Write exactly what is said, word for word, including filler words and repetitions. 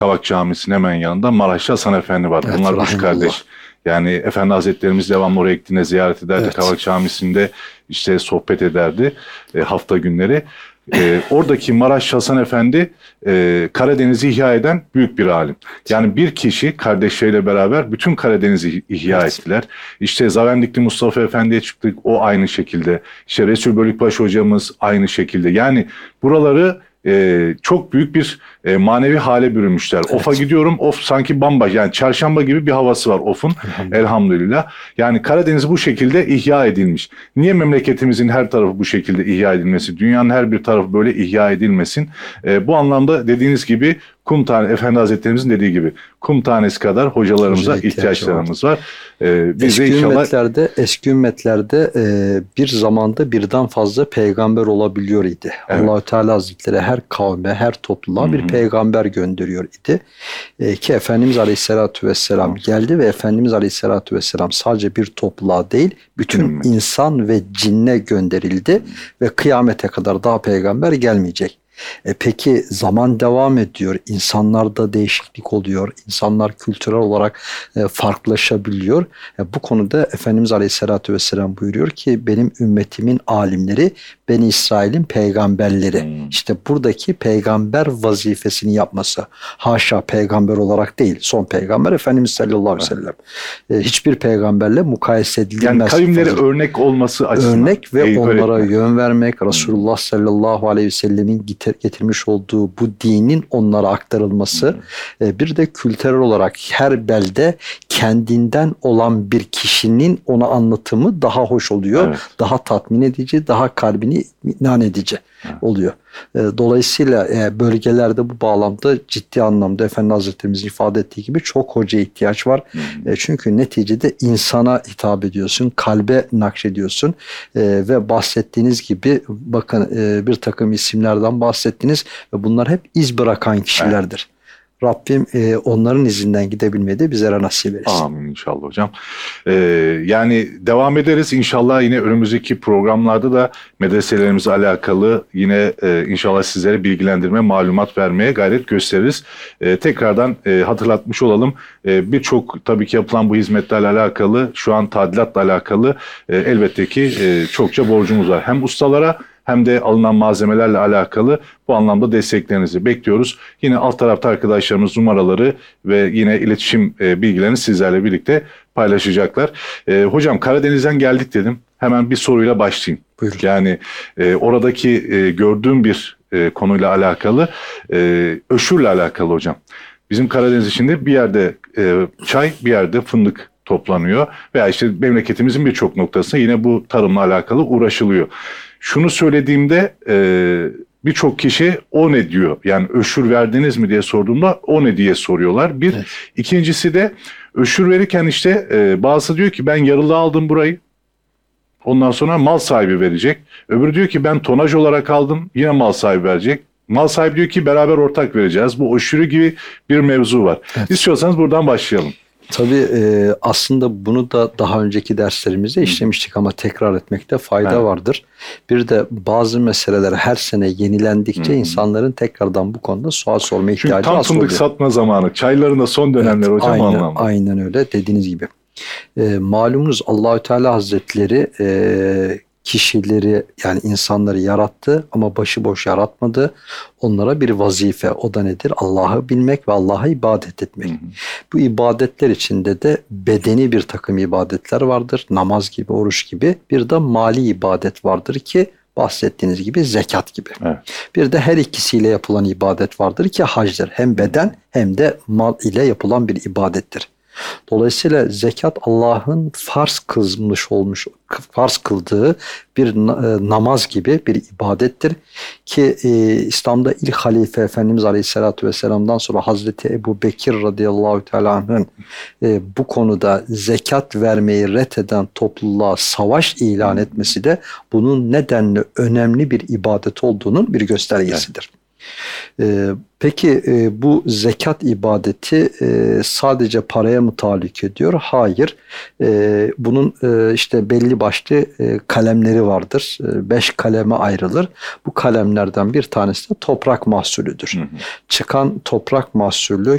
Kavak Camisi'nin hemen yanında Maraşlı Hasan Efendi var. Evet, Bunlar üç rahimullah. kardeş. Yani Efendi Hazretlerimiz devamlı oraya gittiğinde ziyaret ederdi. Evet. Kavak Camisi'nde işte sohbet ederdi e, hafta günleri. E, oradaki Maraşlı Hasan Efendi e, Karadeniz'i ihya eden büyük bir alim. Yani bir kişi kardeşleriyle beraber bütün Karadeniz'i ihya Evet. ettiler. İşte Zavendikli Mustafa Efendi'ye çıktık, o aynı şekilde. İşte Resul Bölükbaş hocamız aynı şekilde. Yani buraları e, çok büyük bir e, manevi hale bürünmüşler. Evet. Of'a gidiyorum, Of sanki bambaşka, yani çarşamba gibi bir havası var Of'un. Elhamdülillah. Elhamdülillah. Yani Karadeniz bu şekilde ihya edilmiş. Niye memleketimizin her tarafı bu şekilde ihya edilmesi? Dünyanın her bir tarafı böyle ihya edilmesin? E, bu anlamda dediğiniz gibi kum tane, Efendi Hazretlerimizin dediği gibi kum tanesi kadar hocalarımıza Hoca ihtiyaçlarımız var. E, biz Eski de inşallah ümmetlerde, eski ümmetlerde e, bir zamanda birden fazla peygamber olabiliyor idi. Evet. Allahü Teala Hazretleri her kavme, her topluluğa Hı bir hı. peygamber gönderiyor idi. E, ki Efendimiz Aleyhisselatü Vesselam geldi ve Efendimiz Aleyhisselatü Vesselam sadece bir topluluğa değil, bütün Ümmet. insan ve cinne gönderildi ve kıyamete kadar daha peygamber gelmeyecek. E peki zaman devam ediyor, insanlarda değişiklik oluyor, insanlar kültürel olarak e, farklılaşabiliyor. E, bu konuda Efendimiz Aleyhisselatü Vesselam buyuruyor ki benim ümmetimin alimleri Beni İsrail'in peygamberleri. Hmm. İşte buradaki peygamber vazifesini yapması. Haşa peygamber olarak değil, son peygamber Efendimiz sallallahu aleyhi ve sellem. E, hiçbir peygamberle mukayese edilmez. yani kavimlere fazla. örnek olması açısından. Örnek ve Eyüp onlara öğretmen. yön vermek, Resulullah sallallahu aleyhi ve sellemin getir- getirmiş olduğu bu dinin onlara aktarılması, e, bir de kültürel olarak her belde kendinden olan bir kişinin ona anlatımı daha hoş oluyor. Evet. Daha tatmin edici, daha kalbini itminan edici oluyor. E, Dolayısıyla e, bölgelerde bu bağlamda ciddi anlamda Efendi Hazretlerimizin ifade ettiği gibi çok hocaya ihtiyaç var. E, Çünkü neticede insana hitap ediyorsun, kalbe nakşediyorsun e, ve bahsettiğiniz gibi bakın e, bir takım isimlerden bahsettiniz ve bunlar hep iz bırakan kişilerdir. Rabbim e, onların izinden gidebilmeyi de bizlere nasip etsin. Amin inşallah hocam. Ee, yani devam ederiz inşallah, yine önümüzdeki programlarda da medreselerimizle alakalı yine e, inşallah sizlere bilgilendirme, malumat vermeye gayret gösteririz. E, tekrardan e, hatırlatmış olalım. E, Birçok tabii ki yapılan bu hizmetlerle alakalı, şu an tadilatla alakalı e, elbette ki e, çokça borcumuz var. Hem ustalara hem de alınan malzemelerle alakalı bu anlamda desteklerinizi bekliyoruz. Yine alt tarafta arkadaşlarımız numaraları ve yine iletişim e, bilgilerini sizlerle birlikte paylaşacaklar. E, hocam Karadeniz'den geldik dedim. Hemen bir soruyla başlayayım. Buyurun. Yani e, oradaki e, gördüğüm bir e, konuyla alakalı, e, öşürle alakalı hocam. Bizim Karadeniz içinde bir yerde e, çay, bir yerde fındık toplanıyor. Veya işte memleketimizin birçok noktasında yine bu tarımla alakalı uğraşılıyor. Şunu söylediğimde e, birçok kişi o ne diyor? Yani öşür verdiniz mi diye sorduğumda o ne diye soruyorlar. Bir. Evet. İkincisi de öşür verirken işte e, bazısı diyor ki ben yarılı aldım burayı. Ondan sonra mal sahibi verecek. Öbürü diyor ki ben tonaj olarak aldım, yine mal sahibi verecek. Mal sahibi diyor ki beraber ortak vereceğiz. Bu öşürü gibi bir mevzu var. Evet. İstiyorsanız buradan başlayalım. Tabii e, aslında bunu da daha önceki derslerimizde işlemiştik ama tekrar etmekte fayda Evet. vardır. Bir de bazı meseleler her sene yenilendikçe Hı hı. insanların tekrardan bu konuda sual sorma Çünkü ihtiyacı tam hasıl fındık oluyor. satma zamanı. Çayların da son dönemler Evet, hocam aynen, anlamda. aynen öyle dediğiniz gibi. E, malumunuz Allahü Teala Hazretleri e, kişileri yani insanları yarattı ama başıboş yaratmadı. Onlara bir vazife, o da nedir? Allah'ı bilmek ve Allah'a ibadet etmek. Hı hı. Bu ibadetler içinde de bedeni bir takım ibadetler vardır. Namaz gibi, oruç gibi. Bir de mali ibadet vardır ki bahsettiğiniz gibi zekat gibi. Evet. Bir de her ikisiyle yapılan ibadet vardır ki hacdır. Hem beden hem de mal ile yapılan bir ibadettir. Dolayısıyla zekat Allah'ın farz kılmış olmuş, farz kıldığı bir e, namaz gibi bir ibadettir ki e, İslam'da ilk halife Efendimiz Aleyhisselatü Vesselam'dan sonra Hazreti Ebu Bekir radıyallahu teala anh'ın e, bu konuda zekat vermeyi reddeden topluluğa savaş ilan etmesi de bunun nedenli önemli bir ibadet olduğunun bir göstergesidir. Ee, peki e, bu zekat ibadeti e, sadece paraya mı tahallük ediyor? Hayır. E, bunun e, işte belli başlı e, kalemleri vardır. E, beş kaleme ayrılır. Bu kalemlerden bir tanesi de toprak mahsulüdür. Hı hı. Çıkan toprak mahsulü